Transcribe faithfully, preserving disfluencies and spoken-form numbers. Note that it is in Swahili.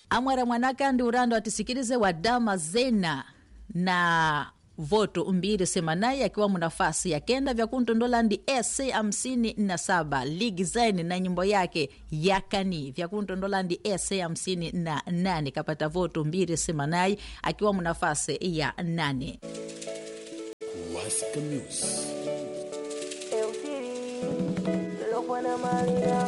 amwara mwanaka ndi urando atisikilize wa dama zena na voto mbili semanai akiwa munafasi ya kenda vya kuntondola ndi S hamsini na saba Ligi Zaini na nyimbo yake yakani vya kuntondola ndi S hamsini na nane kapata voto mbili semanai akiwa munafasi ya nane. Wasika News. Eu siri, lo buena Maria.